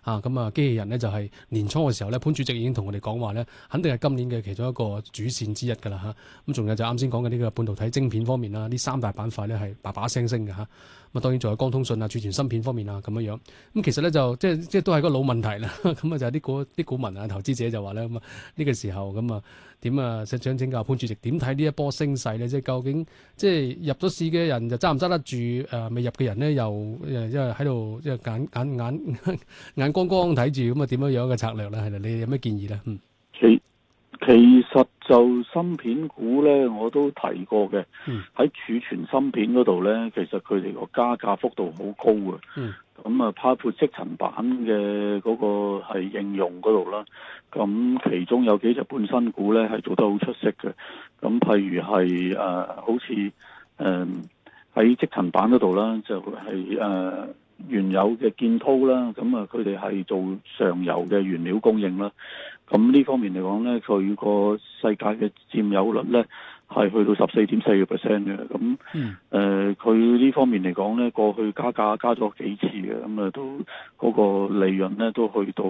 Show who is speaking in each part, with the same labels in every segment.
Speaker 1: 咁啊機器人咧就係年初嘅時候咧，潘主席已經同我哋講話咧，肯定係今年嘅其中一個主線之一㗎啦嚇。咁仲有就啱先講嘅呢個半導體晶片方面啦，呢三大板塊咧係把把聲嘅嚇。咁啊當然仲有光通訊啊、儲存芯片方面啊咁樣樣。咁其實咧就即係都係個老問題啦。咁啊就係啲股民啊、投資者就話咧咁啊呢個時候咁啊點啊想請教潘主席點睇呢一波升勢咧？即係究竟即係入咗市嘅人就揸唔揸得住？未入嘅人咧又因為喺度即係眼光光睇住咁啊點樣樣嘅策略咧？係啦，你有咩建議咧？
Speaker 2: 其實就芯片股咧，我都提過嘅。喺儲存芯片嗰度咧，其實佢哋個加價幅度好高嘅。咁啊，包括積層板嘅嗰個係應用嗰度啦。咁其中有幾隻半新股咧係做得好出色嘅。咁譬如係好似喺積層板嗰度啦，就係原有嘅建滔啦。咁啊，佢哋係做上游嘅原料供應啦。咁呢方面嚟講咧，佢個世界嘅佔有率咧係去到14.4%嘅。咁佢呢方面嚟講咧，過去加價加咗幾次嘅，咁啊都嗰個利潤咧都去到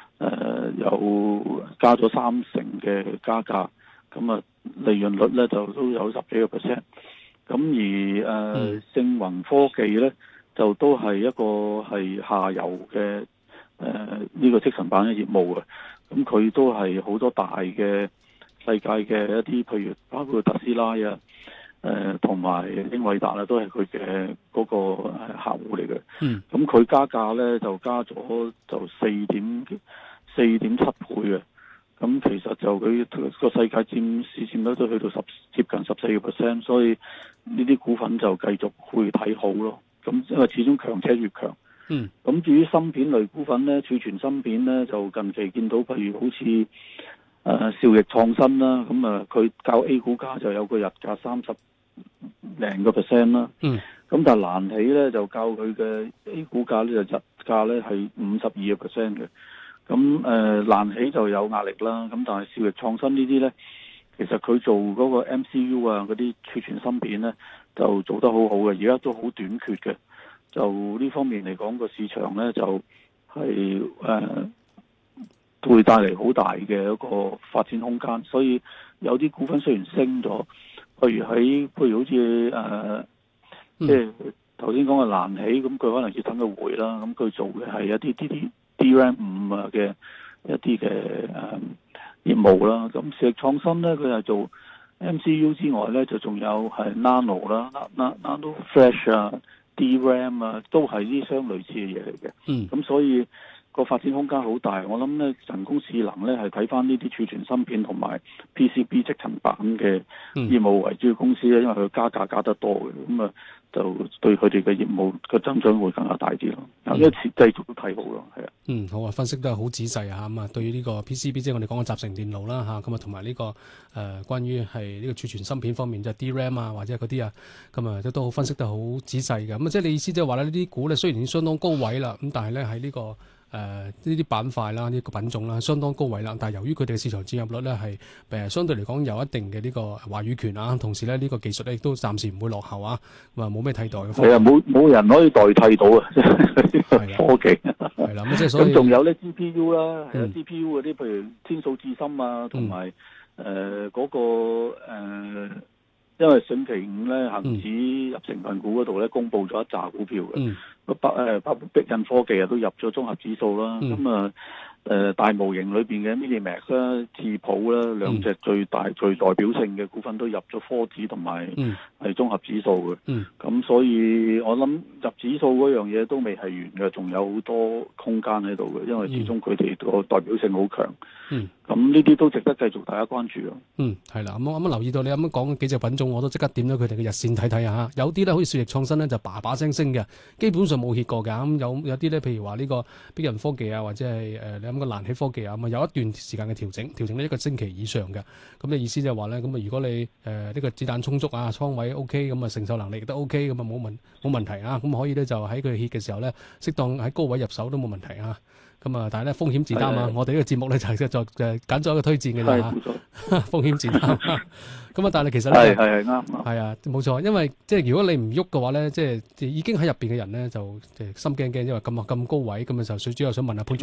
Speaker 2: 有加咗30%嘅加價，咁啊利潤率咧就都有10幾個 percent。咁而盛宏科技咧就都係一個係下游嘅呢個積層板嘅業務嘅。咁佢都係好多大嘅世界嘅一啲，譬如包括特斯拉啊，同埋英偉達啊，都係佢嘅嗰個客戶嚟嘅。咁佢加價咧就加咗就4.7倍嘅。咁其實就佢個世界市佔率都去到接近14%，所以呢啲股份就繼續會睇好咯。咁因為始終強者越強。咁至於芯片類股份咧，儲存芯片咧就近期見到，譬如好似兆易創新啦，咁啊佢較 A 股價就有個日價30零個 percent 啦。咁但係蘭起咧就較佢嘅 A 股價咧就日價咧係52個 percent 嘅。咁蘭起就有壓力啦。咁但係兆易創新呢啲咧，其實佢做嗰個 MCU 啊嗰啲儲存芯片咧就做得好好嘅，而家都好短缺嘅。就呢方面嚟講，個市場咧就係會帶嚟好大嘅一個發展空間。所以有啲股份雖然升咗，譬如好似即係頭先講嘅蘭起，咁佢可能要等佢回啦。咁佢做嘅係一啲 DRAM5啊嘅一啲嘅業務啦。咁兆易創新咧，佢係做 MCU 之外咧，就仲有係 Nano 啦、Nano Flash 啊。DRAM 啊，都係啲相類似嘅嘢嚟嘅。咁所以個發展空間好大。我諗咧，人工智能咧係睇翻呢啲儲存芯片同埋 PCB 積層板嘅業務為主嘅公司咧，因為佢加價加得多嘅，咁啊就對佢哋嘅業務嘅增長會更加大啲咯。因為繼續都睇好咯，係啊。
Speaker 1: 好啊，分析得好仔細啊。咁啊，對於呢個 PCB 即係我哋講嘅集成電路啦嚇，咁啊同埋呢個關於係呢個儲存芯片方面，即係 DRAM 啊或者嗰啲啊，咁啊都好分析得好仔細嘅。咁啊即係你意思即係話咧，呢啲股咧雖然已經相當高位啦，咁但係咧喺呢個呢啲板塊啦、呢個品種啦，相當高位啦。但係由於佢哋嘅市場佔有率咧係相對嚟講有一定嘅呢個話語權啊，同時咧呢個技術咧亦都暫時唔會落後啊，咁啊冇咩替代嘅。
Speaker 2: 係啊，冇人可以代替到啊！科技
Speaker 1: 係啦，咁即係所以
Speaker 2: 咁仲有咧 GPU 啦，GPU 嗰啲譬如天數智深啊，同埋嗰個因為星期五咧恆指入成分股嗰度咧公佈咗一紮股票嘅，包括碧印科技啊都入咗綜合指數啦，咁大模型裏邊嘅 Minimax 啦、智譜啦兩隻最代表性嘅股份都入咗科指同埋係綜合指數嘅，咁所以我諗入指數嗰樣嘢都未係完嘅，仲有好多空間喺度嘅，因為始終佢哋個代表性好強。咁呢啲都值得繼續大家關注咯。
Speaker 1: 係啦，咁我啱啱留意到你啱啱講幾隻品種，我都即刻點咗佢哋嘅日線睇睇啊！有啲咧好似兆易創新咧就把把聲升嘅，基本上冇歇過㗎。咁有啲咧，譬如話呢個碧印科技啊，或者係你諗個蘭起科技啊，咁啊有一段時間嘅調整呢一個星期以上嘅。咁嘅意思就係話咧，咁啊如果你呢個子彈充足啊，倉位 OK，咁啊承受能力亦都 OK，咁啊冇問題啊。咁可以咧就喺佢歇嘅時候咧，適當喺高位入手都冇問題啊。咁啊，但係咧風險自擔啊！我哋呢個節目咧就係揀咗一個推薦嘅啫嚇，風險自擔。咁啊，但係其實咧
Speaker 2: 係啱，
Speaker 1: 係啊，冇錯。因為即係如果你唔喐嘅話咧，即係已經喺入邊嘅人咧就心驚驚，因為咁高位咁啊，就最主要想問下潘主